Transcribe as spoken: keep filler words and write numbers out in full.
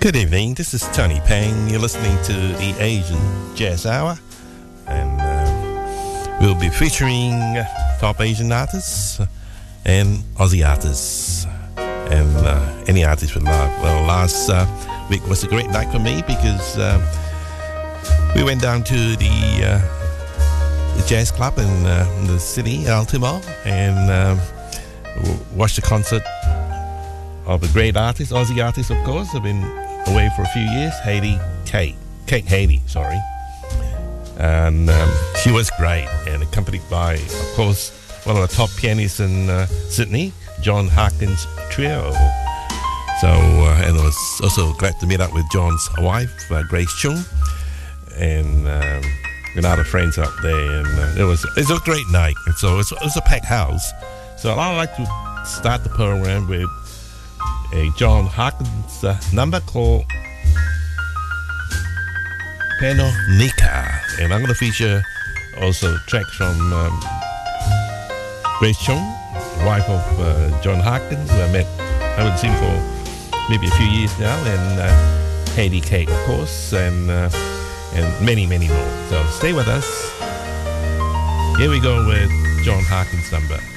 Good evening, this is Tony Pang. You're listening to the Asian Jazz Hour, and uh, we'll be featuring top Asian artists and Aussie artists and uh, any artist we love. Well, last uh, week was a great night for me because uh, we went down to the, uh, the jazz club in, uh, in the city, Altimore, and uh, watched the concert of a great artist, Aussie artist, of course. I've been away for a few years, Hayley Kate, Kate Hayley, sorry. And um, she was great, and accompanied by, of course, one of the top pianists in uh, Sydney, John Harkins Trio. So, uh, and I was also glad to meet up with John's wife, uh, Grace Chung, and um, and other friends up there. And uh, it was it was a great night. And so it was, it was a packed house. So I'd like to start the program with a John Harkins uh, number called Penonica, and I'm going to feature also tracks from um, Grace Chung, wife of uh, John Harkins, who I met, I haven't seen for maybe a few years now, and uh, Hayley Kate, of course, and uh, and many, many more. So stay with us. Here we go with John Harkins' number.